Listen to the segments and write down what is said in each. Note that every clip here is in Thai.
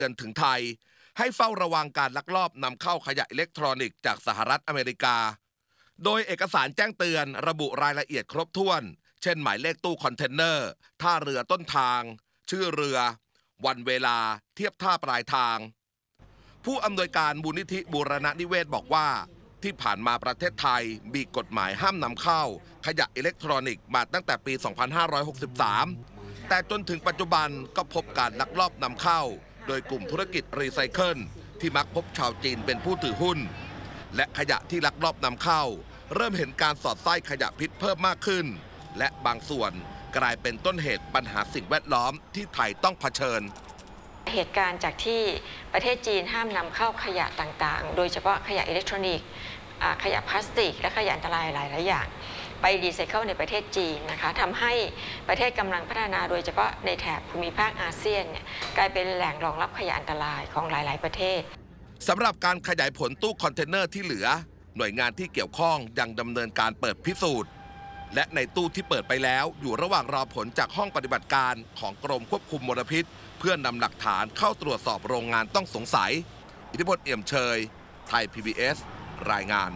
ตือนถึงไทยให้เฝ้าระวังการลักลอบนำเข้าขยะอิเล็กทรอนิกส์จากสหรัฐอเมริกาโดยเอกสารแจ้งเตือนระบุรายละเอียดครบถ้วนเช่นหมายเลขตู้คอนเทนเนอร์ท่าเรือต้นทางชื่อเรือวันเวลาเทียบท่าปลายทางผู้อำนวยการมูลนิธิบูรณนิเวศบอกว่าที่ผ่านมาประเทศไทยมีกฎหมายห้ามนำเข้าขยะอิเล็กทรอนิกส์มาตั้งแต่ปี 2563 แต่จนถึงปัจจุบันก็พบการลักลอบนำเข้าโดยกลุ่มธุรกิจรีไซเคิลที่มักพบชาวจีนเป็นผู้ถือหุ้นและขยะที่ลักลอบนำเข้าเริ่มเห็นการสอดไส้ขยะพิษเพิ่มมากขึ้นและบางส่วนกลายเป็นต้นเหตุปัญหาสิ่งแวดล้อมที่ไทยต้องเผชิญเหตุการณ์จากที่ประเทศจีนห้ามนำเข้าขยะต่างๆโดยเฉพาะขยะอิเล็กทรอนิกส์ขยะพลาสติกและขยะอันตรายหลายๆอย่างไปรีไซเคิลในประเทศจีนนะคะทำให้ประเทศกำลังพัฒนาโดยเฉพาะในแถบภูมิภาคอาเซียนเนี่ยกลายเป็นแหล่งรองรับขยะอันตรายของหลายๆประเทศสำหรับการขยายผลตู้คอนเทนเนอร์ที่เหลือหน่วยงานที่เกี่ยวข้องยังดำเนินการเปิดพิสูจน์และในตู้ที่เปิดไปแล้วอยู่ระหว่างรอผลจากห้องปฏิบัติการของกรมควบคุมมลพิษเพื่อนำหลักฐานเข้าตรวจสอบโรงงานต้องสงสัยอิทธิพลเอี่ยมเชยไทย PBS รายงาน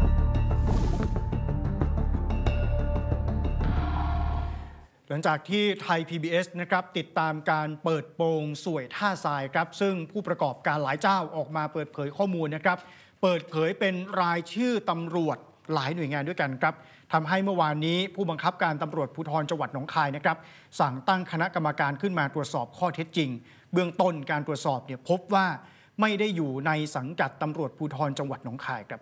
หลังจากที่ไทย PBS นะครับติดตามการเปิดโปงสวยท่าทรายครับซึ่งผู้ประกอบการหลายเจ้าออกมาเปิดเผยข้อมูลนะครับเปิดเผยเป็นรายชื่อตำรวจหลายหน่วยงานด้วยกันครับทำให้เมื่อวานนี้ผู้บังคับการตำรวจภูธรจังหวัดหนองคายนะครับสั่งตั้งคณะกรรมการขึ้นมาตรวจสอบข้อเท็จจริงเบื้องต้นการตรวจสอบเนี่ยพบว่าไม่ได้อยู่ในสังกัดตำรวจภูธรจังหวัดหนองคายครับ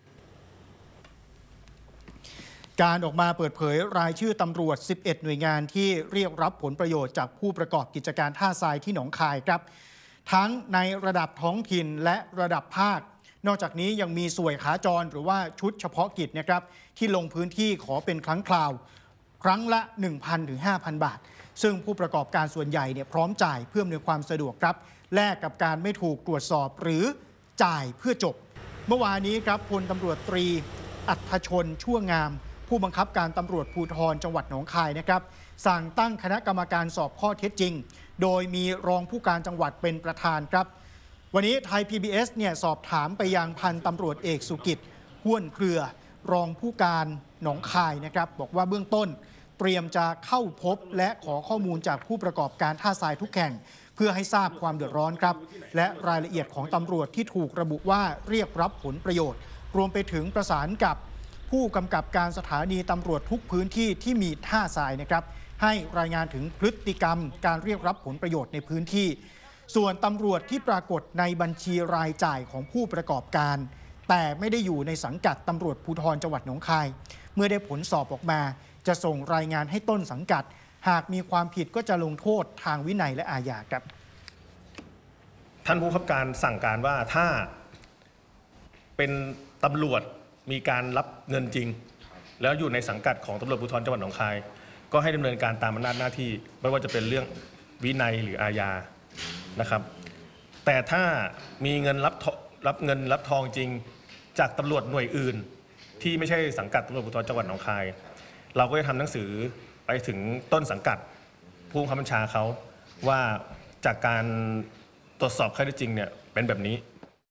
การออกมาเปิดเผยรายชื่อตำรวจ11หน่วยงานที่เรียกรับผลประโยชน์จากผู้ประกอบกิจการท่าทรายที่หนองคายครับทั้งในระดับท้องถิ่นและระดับภาคนอกจากนี้ยังมีส่วยขาจรหรือว่าชุดเฉพาะกิจนะครับที่ลงพื้นที่ขอเป็นครั้งคราวครั้งละ 1,000 ถึง 5,000 บาทซึ่งผู้ประกอบการส่วนใหญ่เนี่ยพร้อมจ่ายเพื่ออำนวยความสะดวกครับแลกกับการไม่ถูกตรวจสอบหรือจ่ายเพื่อจบเมื่อวานนี้ครับพลตำรวจตรีอัธชนชั่วงามผู้บังคับการตำรวจภูธรจังหวัดหนองคายนะครับสั่งตั้งคณะกรรมการสอบข้อเท็จจริงโดยมีรองผู้การจังหวัดเป็นประธานครับวันนี้ไทย PBS เนี่ยสอบถามไปยังพันตำรวจเอกสุกิจห้วนเครือรองผู้การหนองคายนะครับบอกว่าเบื้องต้นเตรียมจะเข้าพบและขอข้อมูลจากผู้ประกอบการท่าทรายทุกแห่งเพื่อให้ทราบความเดือดร้อนครับและรายละเอียดของตำรวจที่ถูกระบุว่าเรียกรับผลประโยชน์รวมไปถึงประสานกับผู้กำกับการสถานีตำรวจทุกพื้นที่ที่มีท่าทรายนะครับให้รายงานถึงพฤติกรรมการเรียกรับผลประโยชน์ในพื้นที่ส่วนตำรวจที่ปรากฏในบัญชีรายจ่ายของผู้ประกอบการแต่ไม่ได้อยู่ในสังกัดตำรวจภูธรจังหวัดหนองคายเมื่อได้ผลสอบออกมาจะส่งรายงานให้ต้นสังกัดหากมีความผิดก็จะลงโทษทางวินัยและอาญาครับท่านผู้บังคับการสั่งการว่าถ้าเป็นตำรวจมีการรับเงินจริงแล้วอยู่ในสังกัดของตำรวจภูธรจังหวัดหนองคายก็ให้ดำเนินการตามอำนาจหน้าที่ไม่ว่าจะเป็นเรื่องวินัยหรืออาญานะครับแต่ถ้ามีเงินรับเงินรับทองจริงจากตำรวจหน่วยอื่นที่ไม่ใช่สังกัดตำรวจภูธรจังหวัดหนองคายเราก็จะทำหนังสือไปถึงต้นสังกัดผู้บังคับบัญชาเขาว่าจากการตรวจสอบข้อเท็จจริงเนี่ยเป็นแบบนี้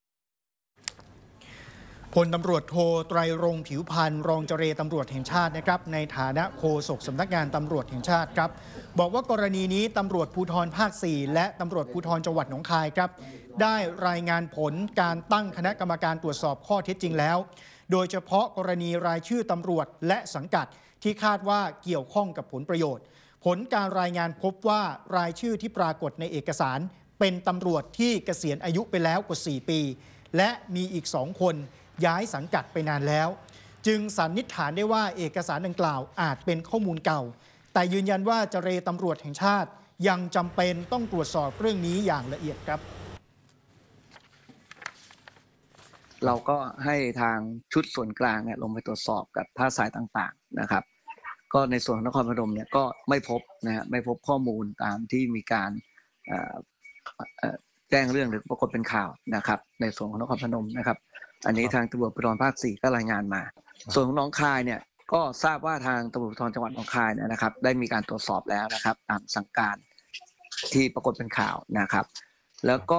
พลตำรวจโทไตรรงค์ผิวพันธ์รองเจรตำรวจแห่งชาตินะครับในฐานะโฆษกสำนักงานตำรวจแห่งชาติครับบอกว่ากรณีนี้ตำรวจภูธรภาค 4และตำรวจภูธรจังหวัดหนองคายครับได้รายงานผลการตั้งคณะกรรมการตรวจสอบข้อเท็จจริงแล้วโดยเฉพาะกรณีรายชื่อตำรวจและสังกัดที่คาดว่าเกี่ยวข้องกับผลประโยชน์ผลการรายงานพบว่ารายชื่อที่ปรากฏในเอกสารเป็นตำรวจที่เกษียณอายุไปแล้วกว่า4 ปีและมีอีก2 คนย้ายสังกัดไปนานแล้วจึงสันนิษฐานได้ว่าเอกสารดังกล่าวอาจเป็นข้อมูลเก่าแต่ยืนยันว่าเจรตำรวจแห่งชาติยังจำเป็นต้องตรวจสอบเรื่องนี้อย่างละเอียดครับเราก็ให้ทางชุดส่วนกลางเนี่ยลงไปตรวจสอบกับท่าทรายต่างๆนะครับก็ในส่วนของนครพนมเนี่ยก็ไม่พบนะฮะไม่พบข้อมูลตามที่มีการแจ้งเรื่องหรือปรากฏเป็นข่าวนะครับในส่วนของนครพนมนะครับอันนี้ทางตำรวจภูธรภาค 4ก็รายงานมาส่วนของหนองคายเนี่ยก็ทราบว่าทางตำรวจภูธรจังหวัดหนองคายนะครับได้มีการตรวจสอบแล้วนะครับตามสั่งการที่ปรากฏเป็นข่าวนะครับแล้วก็